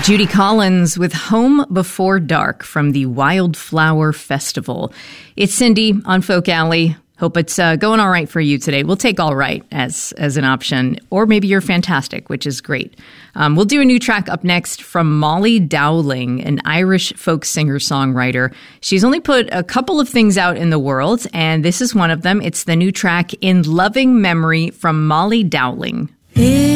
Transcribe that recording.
Judy Collins with Home Before Dark from the Wildflower Festival. It's Cindy on Folk Alley. Hope it's going all right for you today. We'll take all right as an option, or maybe you're fantastic, which is great. We'll do a new track up next from Molly Dowling, an Irish folk singer-songwriter. She's only put a couple of things out in the world, and this is one of them. It's the new track In Loving Memory from Molly Dowling.